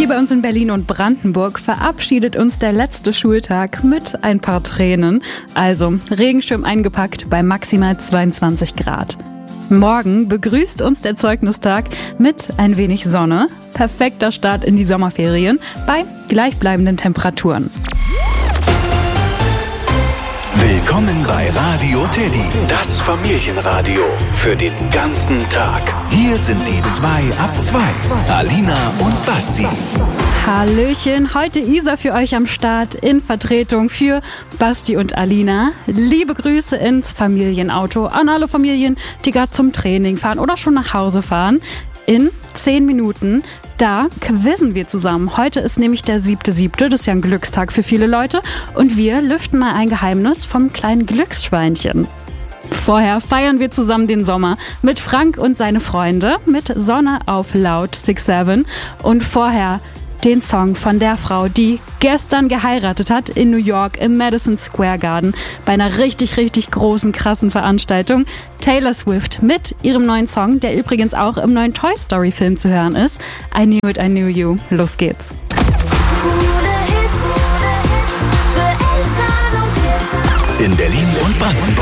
Hier bei uns in Berlin und Brandenburg verabschiedet uns der letzte Schultag mit ein paar Tränen. Also Regenschirm eingepackt bei maximal 22 Grad. Morgen begrüßt uns der Zeugnistag mit ein wenig Sonne. Perfekter Start in die Sommerferien bei gleichbleibenden Temperaturen. Willkommen bei Radio Teddy, das Familienradio für den ganzen Tag. Hier sind die 2 ab 2, Alina und Basti. Hallöchen, heute Isa für euch am Start in Vertretung für Basti und Alina. Liebe Grüße ins Familienauto an alle Familien, die gerade zum Training fahren oder schon nach Hause fahren. In 10 Minuten, da quizzen wir zusammen. Heute ist nämlich der 7.7., das ist ja ein Glückstag für viele Leute. Und wir lüften mal ein Geheimnis vom kleinen Glücksschweinchen. Vorher feiern wir zusammen den Sommer mit Frank und seine Freunde, mit Sonne auf Laut 6-7 und vorher den Song von der Frau, die gestern geheiratet hat in New York im Madison Square Garden bei einer richtig, richtig großen, krassen Veranstaltung. Taylor Swift mit ihrem neuen Song, der übrigens auch im neuen Toy Story Film zu hören ist. I Knew It, I Knew You. Los geht's. In Berlin und Brandenburg